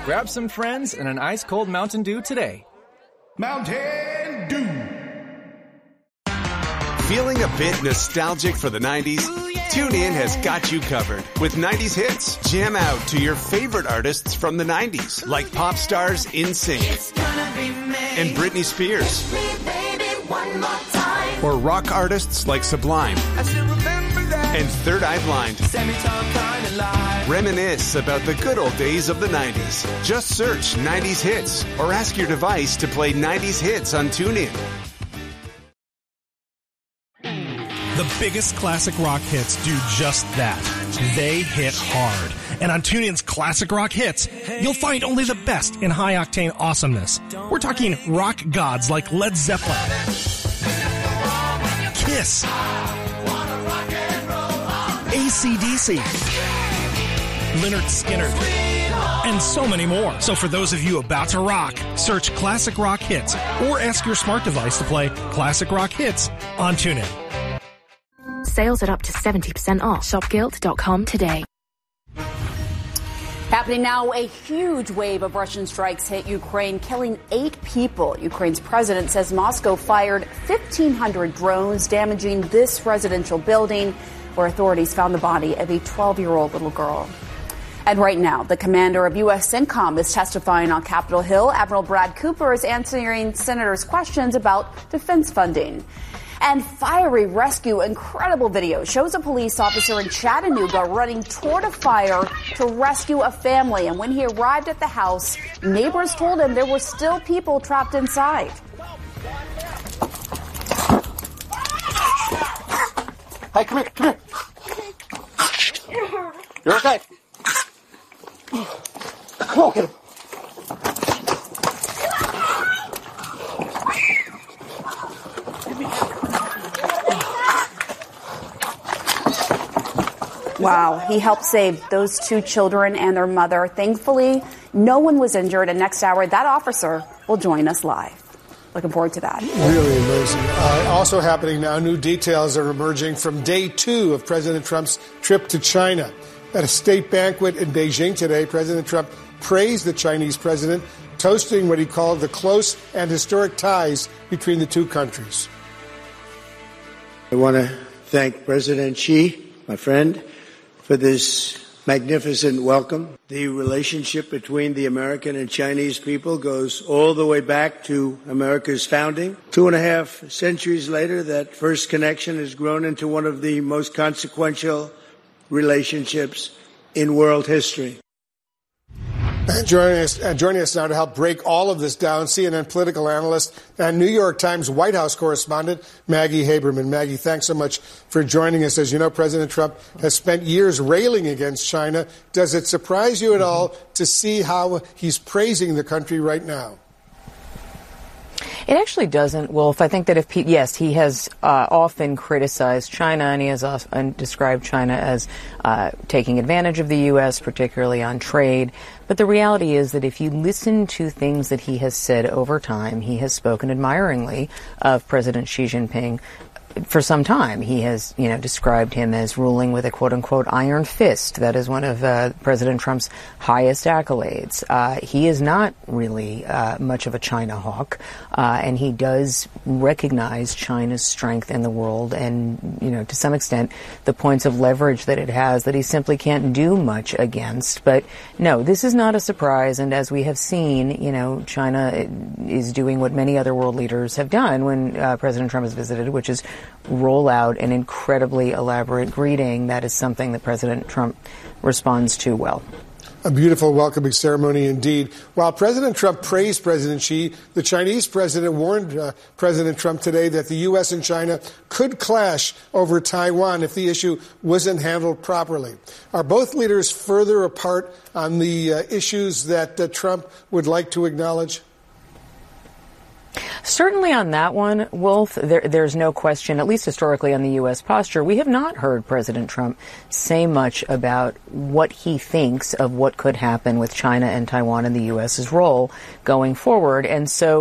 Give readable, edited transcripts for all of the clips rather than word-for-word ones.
Grab some friends and an ice-cold Mountain Dew today. Mountain Dew. Feeling a bit nostalgic for the 90s? TuneIn has got you covered. With 90s hits, jam out to your favorite artists from the 90s, like pop stars NSYNC and Britney Spears. Or rock artists like Sublime and Third Eye Blind. Reminisce about the good old days of the 90s. Just search 90s hits or ask your device to play 90s hits on TuneIn. The biggest classic rock hits do just that. They hit hard. And on TuneIn's Classic Rock Hits, you'll find only the best in high-octane awesomeness. We're talking rock gods like Led Zeppelin, Kiss, AC/DC, Lynyrd Skynyrd, and so many more. So for those of you about to rock, search Classic Rock Hits or ask your smart device to play Classic Rock Hits on TuneIn. Sales at up to 70% off. Shopguild.com today. Happening now, a huge wave of Russian strikes hit Ukraine, killing 8 people. Ukraine's president says Moscow fired 1,500 drones, damaging this residential building where authorities found the body of a 12-year-old little girl. And right now, the commander of U.S. CENTCOM is testifying on Capitol Hill. Admiral Brad Cooper is answering senators' questions about defense funding. And fiery rescue, incredible video shows a police officer in Chattanooga running toward a fire to rescue a family. And when he arrived at the house, neighbors told him there were still people trapped inside. Hey, come here. You're okay. Come on, get him. Wow, he helped save those 2 children and their mother. Thankfully, no one was injured. And next hour, that officer will join us live. Looking forward to that. Really amazing. Also happening now, new details are emerging from day 2 of President Trump's trip to China. At a state banquet in Beijing today, President Trump praised the Chinese president, toasting what he called the close and historic ties between the 2 countries. I want to thank President Xi, my friend, for this magnificent welcome. The relationship between the American and Chinese people goes all the way back to America's founding. 2.5 centuries later, that first connection has grown into one of the most consequential relationships in world history. Joining us now to help break all of this down, CNN political analyst and New York Times White House correspondent Maggie Haberman. Maggie, thanks so much for joining us. As you know, President Trump has spent years railing against China. Does it surprise you at all to see how he's praising the country right now? It actually doesn't, Wolf. I think that yes, he has often criticized China, and he has often described China as taking advantage of the U.S., particularly on trade. But the reality is that if you listen to things that he has said over time, he has spoken admiringly of President Xi Jinping. For some time, he has, described him as ruling with a quote-unquote iron fist. That is one of President Trump's highest accolades. He is not really much of a China hawk, and he does recognize China's strength in the world and, to some extent, the points of leverage that it has that he simply can't do much against. But no, this is not a surprise, and as we have seen, China is doing what many other world leaders have done when President Trump has visited, which is roll out an incredibly elaborate greeting. That is something that President Trump responds to well. A beautiful welcoming ceremony indeed. While President Trump praised President Xi, the Chinese president warned President Trump today that the U.S. and China could clash over Taiwan if the issue wasn't handled properly. Are both leaders further apart on the issues that Trump would like to acknowledge? Certainly on that one, Wolf, there's no question, at least historically on the U.S. posture, we have not heard President Trump say much about what he thinks of what could happen with China and Taiwan and the U.S.'s role going forward. And so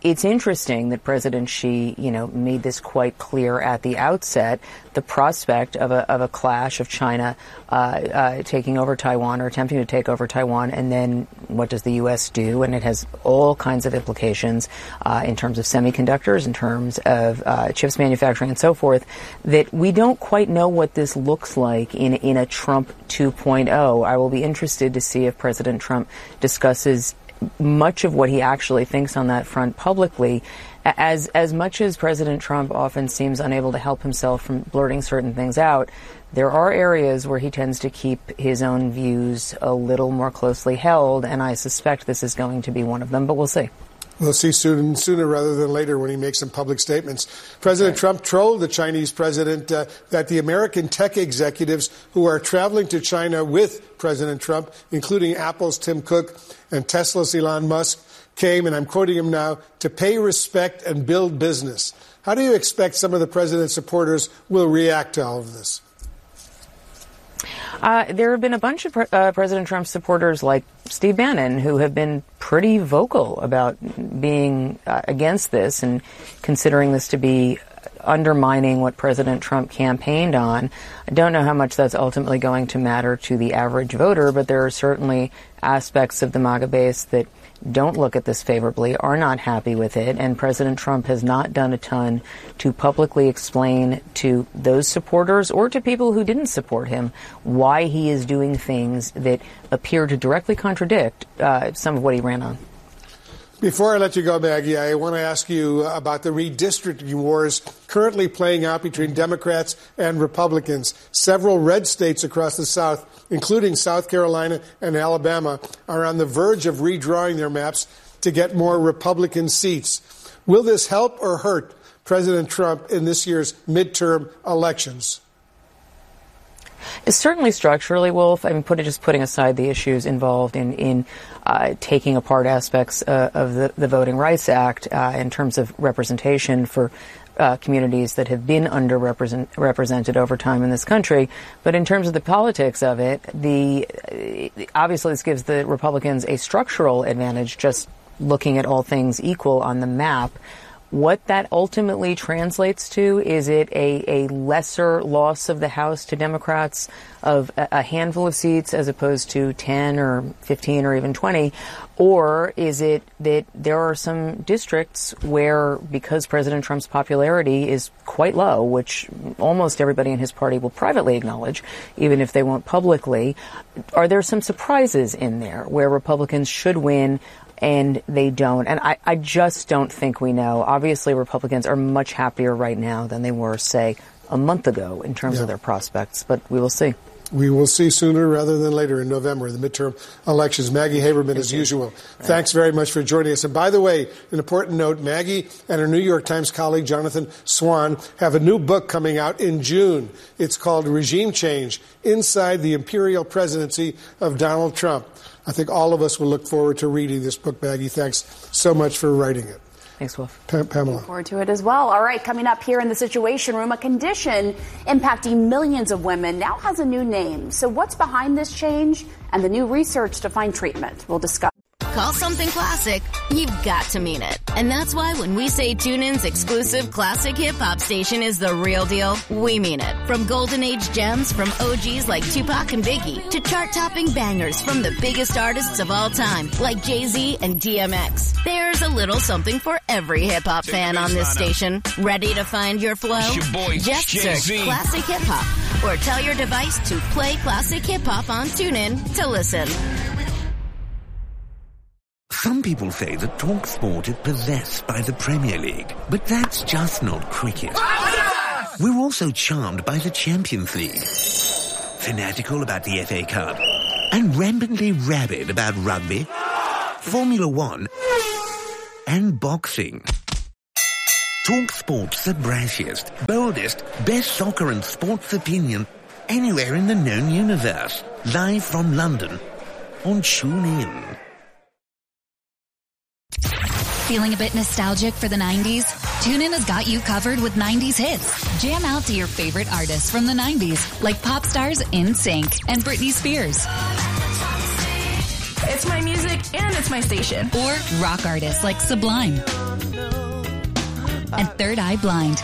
it's interesting that President Xi, made this quite clear at the outset. The prospect of a clash of China taking over Taiwan or attempting to take over Taiwan, and then what does the U.S. do? And it has all kinds of implications in terms of semiconductors, in terms of chips manufacturing, and so forth. That we don't quite know what this looks like in a Trump 2.0. I will be interested to see if President Trump discusses much of what he actually thinks on that front publicly. As much as President Trump often seems unable to help himself from blurting certain things out, there are areas where he tends to keep his own views a little more closely held, and I suspect this is going to be one of them, but we'll see. We'll see sooner rather than later when he makes some public statements. President Trump trolled the Chinese president that the American tech executives who are traveling to China with President Trump, including Apple's Tim Cook and Tesla's Elon Musk, came, and I'm quoting him now, to pay respect and build business. How do you expect some of the president's supporters will react to all of this? There have been a bunch of President Trump's supporters like Steve Bannon who have been pretty vocal about being against this and considering this to be undermining what President Trump campaigned on. I don't know how much that's ultimately going to matter to the average voter, but there are certainly aspects of the MAGA base that don't look at this favorably, are not happy with it, and President Trump has not done a ton to publicly explain to those supporters or to people who didn't support him why he is doing things that appear to directly contradict some of what he ran on. Before I let you go, Maggie, I want to ask you about the redistricting wars currently playing out between Democrats and Republicans. Several red states across the South, including South Carolina and Alabama, are on the verge of redrawing their maps to get more Republican seats. Will this help or hurt President Trump in this year's midterm elections? It's certainly structurally, Wolf. I mean, putting aside the issues involved in taking apart aspects of the Voting Rights Act in terms of representation for communities that have been underrepresented over time in this country. But in terms of the politics of it, obviously this gives the Republicans a structural advantage just looking at all things equal on the map. What that ultimately translates to, is it a lesser loss of the House to Democrats of a handful of seats as opposed to 10 or 15 or even 20? Or is it that there are some districts where, because President Trump's popularity is quite low, which almost everybody in his party will privately acknowledge, even if they won't publicly, are there some surprises in there where Republicans should win and they don't? And I just don't think we know. Obviously, Republicans are much happier right now than they were, say, a month ago in terms of their prospects, but we will see. We will see sooner rather than later in November, the midterm elections. Maggie Haberman, as usual, thanks very much for joining us. And by the way, an important note, Maggie and her New York Times colleague, Jonathan Swan, have a new book coming out in June. It's called Regime Change: Inside the Imperial Presidency of Donald Trump. I think all of us will look forward to reading this book, Maggie. Thanks so much for writing it. Thanks, Wolf. Pamela. Looking forward to it as well. All right, coming up here in the Situation Room, a condition impacting millions of women now has a new name. So what's behind this change and the new research to find treatment? We'll discuss. Call something classic, you've got to mean it. And that's why when we say TuneIn's exclusive classic hip-hop station is the real deal, we mean it. From golden age gems from OGs like Tupac and Biggie to chart-topping bangers from the biggest artists of all time like Jay-Z and DMX. There's a little something for every hip-hop fan on this station. Ready to find your flow? Just search Classic Hip-Hop or tell your device to play Classic Hip-Hop on TuneIn to listen. Some people say that TalkSport is possessed by the Premier League, but that's just not cricket. We're also charmed by the Champions League, fanatical about the FA Cup, and rampantly rabid about rugby, Formula One, and boxing. TalkSport's the brashiest, boldest, best soccer and sports opinion anywhere in the known universe. Live from London on TuneIn. Feeling a bit nostalgic for the 90s? TuneIn has got you covered with 90s hits. Jam out to your favorite artists from the 90s, like pop stars NSYNC and Britney Spears. It's my music and it's It's my station. Or rock artists like Sublime and Third Eye Blind.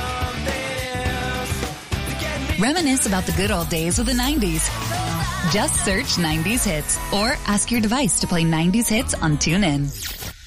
Reminisce about the good old days of the 90s. Just search 90s Hits or ask your device to play 90s Hits on TuneIn.